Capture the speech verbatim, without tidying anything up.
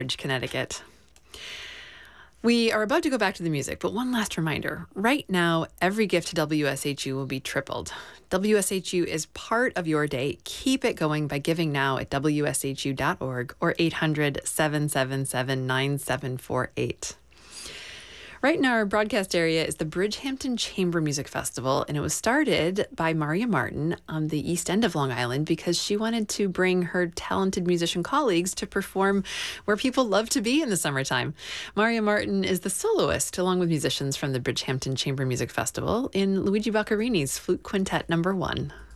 Connecticut. We are about to go back to the music, but one last reminder. Right now, every gift to W S H U will be tripled. W S H U is part of your day. Keep it going by giving now at W S H U dot org or eight hundred, seven seven seven, nine seven four eight. Right in our broadcast area is the Bridgehampton Chamber Music Festival, and it was started by Maria Martin on the east end of Long Island because she wanted to bring her talented musician colleagues to perform where people love to be in the summertime. Maria Martin is the soloist, along with musicians from the Bridgehampton Chamber Music Festival, in Luigi Boccarini's Flute Quintet Number One.